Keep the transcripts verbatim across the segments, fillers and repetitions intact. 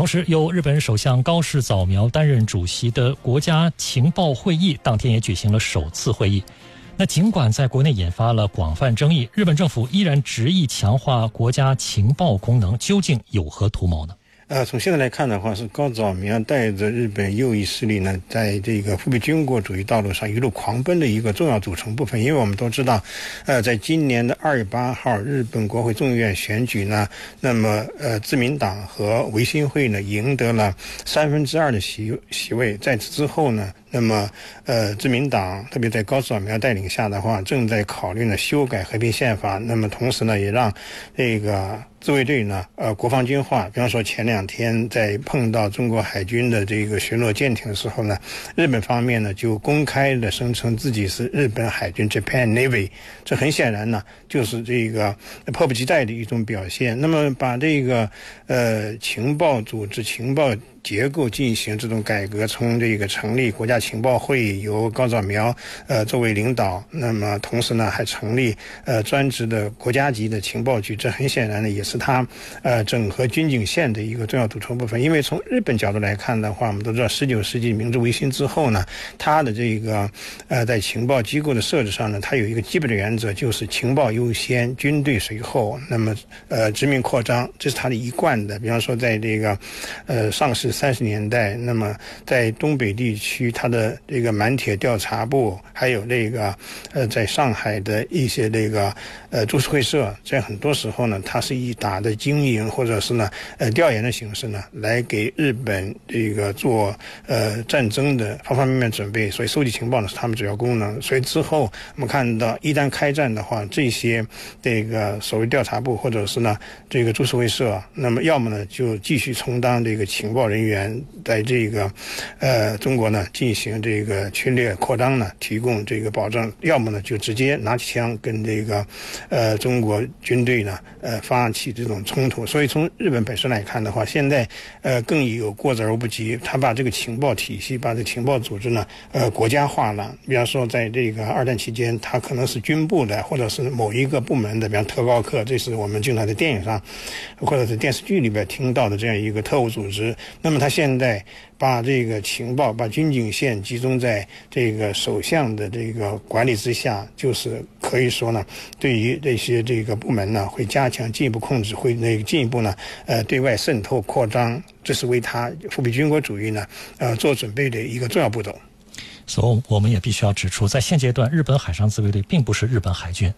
同时，由日本首相高市早苗担任主席的国家情报会议当天也举行了首次会议。那尽管在国内引发了广泛争议，日本政府依然执意强化国家情报功能，究竟有何图谋呢？ 呃，从现在来看的话，是高早苗带着日本右翼势力呢，在这个复辟军国主义道路上一路狂奔的一个重要组成部分。因为我们都知道，呃，在今年的二月八号，日本国会众议院选举呢，那么呃，自民党和维新会呢赢得了三分之二的席席位。在此之后呢，那么呃，自民党特别在高早苗带领下的话，正在考虑呢修改和平宪法。那么同时呢，也让这个自卫队呢，呃，国防军化。比方说前两天在碰到中国海军的这个巡逻舰艇的时候呢，日本方面呢就公开的声称自己是日本海军 Japan Navy， 这很显然呢就是这个迫不及待的一种表现。那么把这个呃情报组织、情报结构进行这种改革，从这个成立国家情报会，由高早苗呃作为领导，那么同时呢还成立呃专职的国家级的情报局，这很显然呢也是他呃整合军警线的一个重要组成部分。因为从日本角度来看的话，我们都知道十九世纪明治维新之后呢，它的这个呃在情报机构的设置上呢，它有一个基本的原则，就是情报优先，军队随后，那么呃殖民扩张，这是它的一贯的。比方说在这个呃上世三十年代，那么在东北地区，它的这个满铁调查部，还有这个呃在上海的一些这个呃株式会社，在很多时候呢，它是以打的经营或者是呢呃调研的形式呢，来给日本这个做呃战争的方方面面准备，所以收集情报呢是他们主要功能。所以之后我们看到，一旦开战的话，这些这个所谓调查部或者是呢这个株式会社，那么要么呢就继续充当这个情报人员，在这个呃中国呢进行这个侵略扩张呢提供这个保障，要么呢就直接拿起枪跟这个呃中国军队呢呃发起这种冲突。所以从日本本身来看的话，现在呃更有过之而无不及，他把这个情报体系、把这个情报组织呢呃国家化了。比方说在这个二战期间，它可能是军部的或者是某一个部门的，比方特高课，这是我们经常在电影上或者是电视剧里边听到的这样一个特务组织。那么他现在把这个情报、把军警线集中在这个首相的这个管理之下，就是可以说呢，对于这些这个部门呢，会加强进一步控制，会那个进一步呢，呃，对外渗透扩张，这是为他复辟军国主义呢，呃，做准备的一个重要步骤。 所以我们也必须要指出，在现阶段，日本海上自卫队并不是日本海军。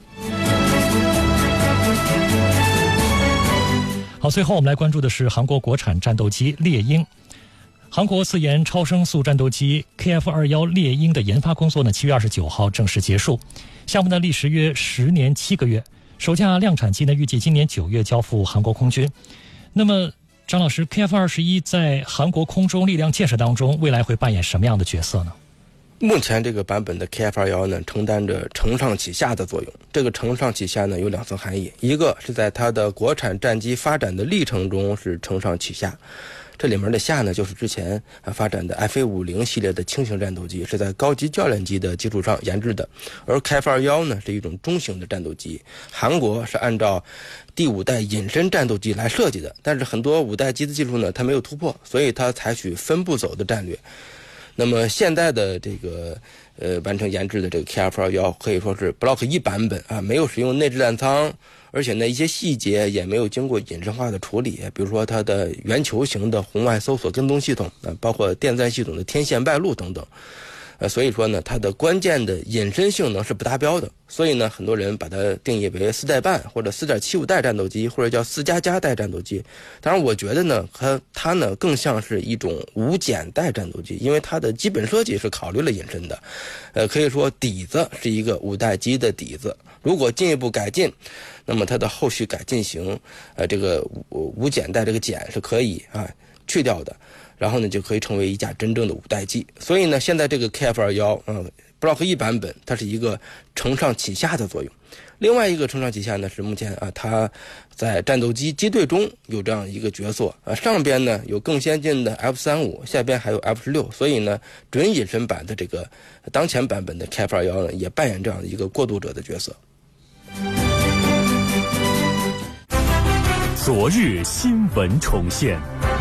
好，最后我们来关注的是韩国国产战斗机猎鹰。韩国自研超声速战斗机 K F 二十一 猎鹰的研发工作呢，七月二十九号正式结束。项目呢历时约十年七个月，首架量产机呢预计今年九月交付韩国空军。那么张老师 ，K F 二十一 在韩国空中力量建设当中，未来会扮演什么样的角色呢？ 目前这个版本的 K F 二十一 呢，承担着承上启下的作用。这个承上启下呢，有两层含义，一个是在它的国产战机发展的历程中是承上启下，这里面的下呢，就是之前啊发展的 F A 五十 系列的轻型战斗机，是在高级教练机的基础上研制的，而 K F 二十一 呢是一种中型的战斗机，韩国是按照第五代隐身战斗机来设计的，但是很多五代机的技术呢，它没有突破，所以它采取分步走的战略。那么现在的这个呃完成研制的这个 K F 二十一 可以说是 Block 一版本啊，没有使用内置弹舱，而且呢一些细节也没有经过隐身化的处理，比如说它的圆球形的红外搜索跟踪系统啊，包括电赞系统的天线外露等等。呃，所以说呢，它的关键的隐身性能是不达标的，所以呢，很多人把它定义为四代半或者 四点七五 代战斗机，或者叫四加加代战斗机。当然，我觉得呢，它它呢更像是一种无减代战斗机，因为它的基本设计是考虑了隐身的，呃，可以说底子是一个五代机的底子。如果进一步改进，那么它的后续改进型，呃，这个无无减代这个减是可以啊去掉的。然后呢，就可以成为一架真正的五代机。所以呢，现在这个 K F 二十一，嗯 ，Block 一版本，它是一个承上启下的作用。另外一个承上启下呢，是目前啊，它在战斗机机队中有这样一个角色啊，上边呢有更先进的 F 三十五，下边还有 F 十六，所以呢，准隐身版的这个当前版本的 K F 二十一呢，也扮演这样的一个过渡者的角色。 昨日新闻重现。